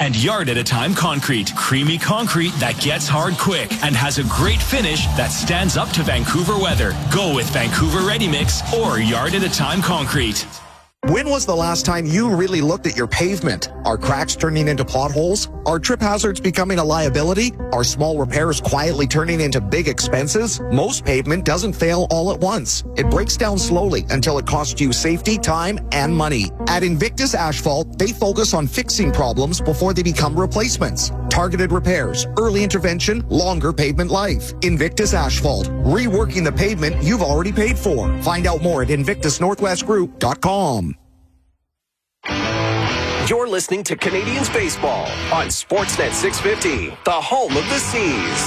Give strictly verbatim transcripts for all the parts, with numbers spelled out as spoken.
and Yard at a Time Concrete. Creamy concrete that gets hard quick and has a great finish that stands up to Vancouver weather. Go with Vancouver Ready Mix or Yard at a Time Concrete. When was the last time you really looked at your pavement? Are cracks turning into potholes? Are trip hazards becoming a liability? Are small repairs quietly turning into big expenses? Most pavement doesn't fail all at once. It breaks down slowly until it costs you safety, time, and money. At Invictus Asphalt, they focus on fixing problems before they become replacements. Targeted repairs, early intervention, longer pavement life. Invictus Asphalt, reworking the pavement you've already paid for. Find out more at invictus northwest group dot com. You're listening to Canadians Baseball on Sportsnet six fifty, the home of the Seas.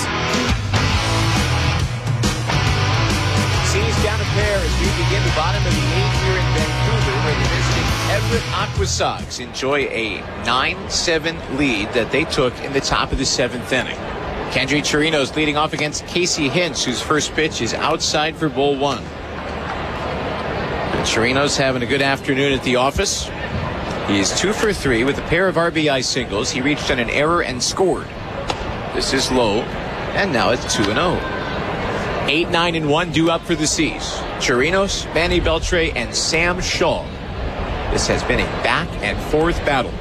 Seas down a pair as we begin the bottom of the eighth here in Vancouver, where the visiting Everett Aqua Sox enjoy a nine seven lead that they took in the top of the seventh inning. Kendry Chirinos leading off against Casey Hintz, whose first pitch is outside for ball one. And Chirinos having a good afternoon at the office. He is two for three with a pair of R B I singles. He reached on an error and scored. This is low, and now it's two and oh. eight, nine, and one due up for the Seas. Chirinos, Manny Beltre, and Sam Shaw. This has been a back and forth battle.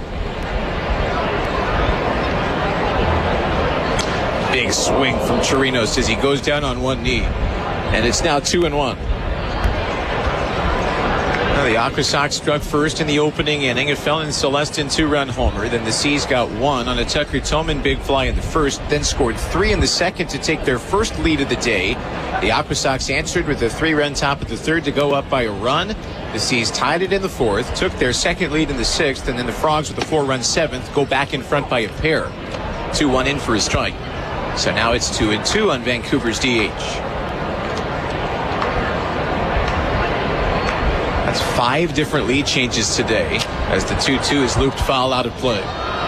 Big swing from Chirinos as he goes down on one knee, and it's now two and one. The Aqua Sox struck first in the opening inning. It fell in Celestin two-run homer. Then the Seas got one on a Tucker Tillman big fly in the first, then scored three in the second to take their first lead of the day. The Aqua Sox answered with a three-run top of the third to go up by a run. The Seas tied it in the fourth, took their second lead in the sixth, and then the Frogs with a four-run seventh go back in front by a pair. two one in for a strike. So now it's two and two on Vancouver's D H. That's five different lead changes today as the two two is looped foul out of play.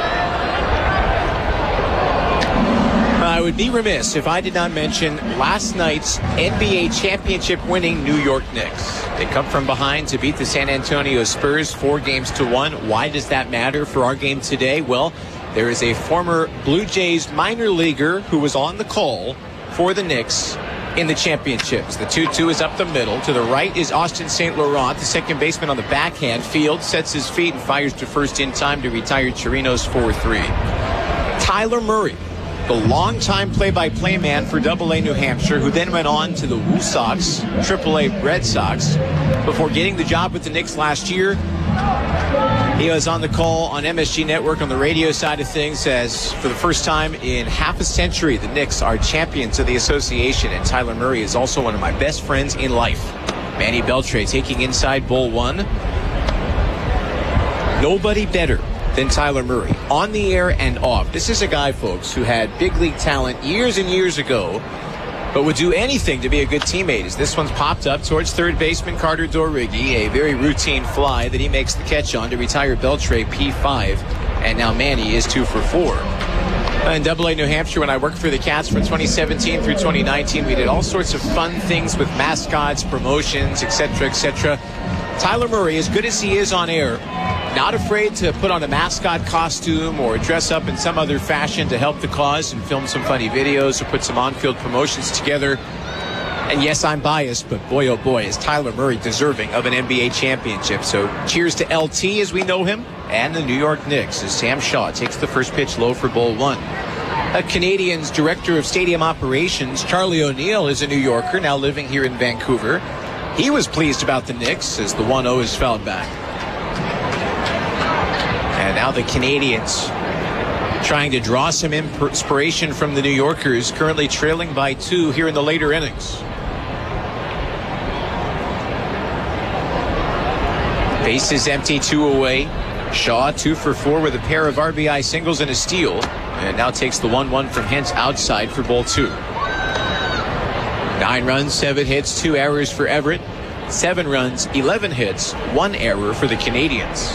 I would be remiss if I did not mention last night's N B A championship winning New York Knicks. They come from behind to beat the San Antonio Spurs four games to one. Why does that matter for our game today? Well, there is a former Blue Jays minor leaguer who was on the call for the Knicks in the championships. The two two is up the middle. To the right is Austin Saint Laurent, the second baseman on the backhand. Field sets his feet and fires to first in time to retire Chirinos four three. Tyler Murray, the longtime play-by-play man for double A New Hampshire, who then went on to the Woo Sox, triple A Red Sox, before getting the job with the Knicks last year. He was on the call on M S G Network on the radio side of things, says for the first time in half a century, the Knicks are champions of the association, and Tyler Murray is also one of my best friends in life. Manny Beltre taking inside ball one. Nobody better than Tyler Murray, on the air and off. This is a guy, folks, who had big league talent years and years ago, but would do anything to be a good teammate. As this one's popped up towards third baseman Carter Dorrighi, a very routine fly that he makes the catch on to retire Beltre P five, and now Manny is two for four. In double A New Hampshire, when I worked for the Cats from twenty seventeen through twenty nineteen, we did all sorts of fun things with mascots, promotions, et cetera, et cetera. Tyler Murray, as good as he is on air, not afraid to put on a mascot costume or dress up in some other fashion to help the cause and film some funny videos or put some on-field promotions together. And yes, I'm biased, but boy, oh boy, is Tyler Murray deserving of an N B A championship. So cheers to L T as we know him and the New York Knicks as Sam Shaw takes the first pitch low for ball one. A Canadians director of stadium operations, Charlie O'Neill, is a New Yorker now living here in Vancouver. He was pleased about the Knicks as the one oh is fouled back. And now the Canadians trying to draw some inspiration from the New Yorkers, currently trailing by two here in the later innings. Base is empty, two away. Shaw two for four with a pair of R B I singles and a steal. And now takes the one one from Hintz outside for ball two. Nine runs, seven hits, two errors for Everett. Seven runs, eleven hits, one error for the Canadians.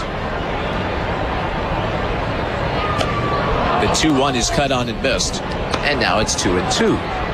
The two one is cut on and missed. And now it's two and two.